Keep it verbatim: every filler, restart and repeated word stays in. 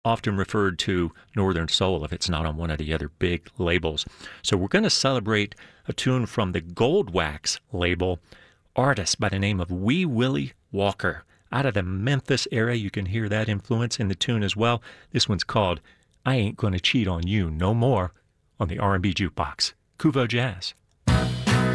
often referred to Northern Soul if it's not on one of the other big labels. So we're going to celebrate a tune from the Gold Wax label, artist by the name of Wee Willie Walker. Out of the Memphis area, you can hear that influence in the tune as well. This one's called I Ain't Gonna Cheat on You No More on the R and B Jukebox. Kuvo Jazz.